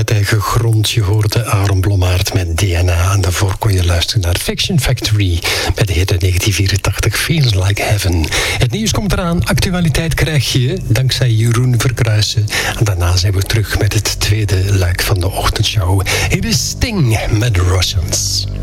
uit eigen grond. Je hoorde Aaron Blommaert met DNA. En daarvoor kon je luisteren naar Fiction Factory met de hit uit 1984 Feels Like Heaven. Het nieuws komt eraan. Actualiteit krijg je dankzij Jeroen Verkruijsen. En daarna zijn we terug met het tweede luik van de ochtendshow. Hier is Sting met Russians.